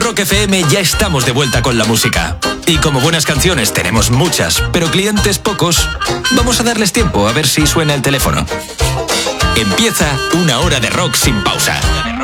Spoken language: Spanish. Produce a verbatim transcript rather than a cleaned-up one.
Rock F M ya estamos de vuelta con la música. Y como buenas canciones tenemos muchas, pero clientes pocos, vamos a darles tiempo a ver si suena el teléfono. Empieza una hora de rock sin pausa.